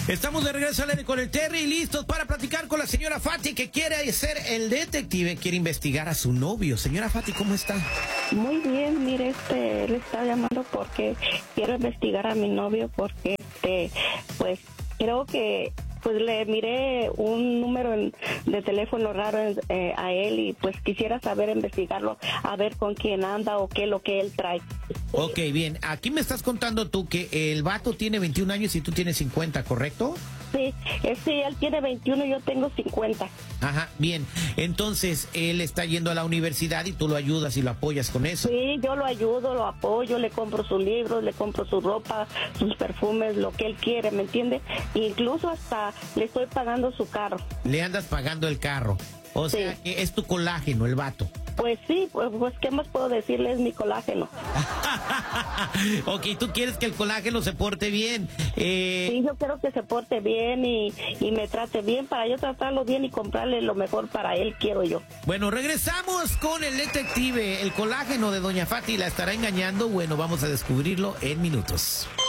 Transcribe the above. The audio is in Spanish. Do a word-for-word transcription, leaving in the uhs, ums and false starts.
Estamos de regreso al aire con el Terry, listos para platicar con la señora Fati, que quiere ser el detective, quiere investigar a su novio. Señora Fati, ¿cómo está? Muy bien, mire, este, le estaba llamando porque quiero investigar a mi novio porque, este, pues, creo que, pues, le miré un número en, de teléfono raro eh, a él y, pues, quisiera saber investigarlo, a ver con quién anda o qué es lo que él trae. Ok, bien, aquí me estás contando tú que el vato tiene veintiún años y tú tienes cincuenta, ¿correcto? Sí, eh, sí, él tiene veintiuno y yo tengo cincuenta. Ajá, bien. Entonces, él está yendo a la universidad y tú lo ayudas y lo apoyas con eso. Sí, yo lo ayudo, lo apoyo, le compro sus libros, le compro su ropa, sus perfumes, lo que él quiere, ¿me entiende? Incluso hasta le estoy pagando su carro. Le andas pagando el carro. O sea, Sí. que es tu colágeno, el vato. Pues sí, pues, pues ¿qué más puedo decirle? Es mi colágeno. Ok, tú quieres que el colágeno se porte bien. Eh... Sí, yo quiero que se porte bien y, y me trate bien para yo tratarlo bien y comprarle lo mejor para él, quiero yo. Bueno, regresamos con el detective. El colágeno de Doña Fati la estará engañando. Bueno, vamos a descubrirlo en minutos.